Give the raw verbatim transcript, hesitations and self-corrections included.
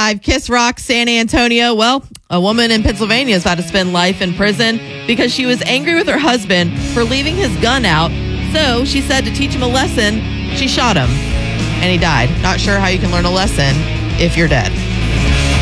five, Kiss Rock, San Antonio. Well, a woman in Pennsylvania is about to spend life in prison because she was angry with her husband for leaving his gun out. So she said to teach him a lesson, she shot him and he died. Not sure how you can learn a lesson if you're dead.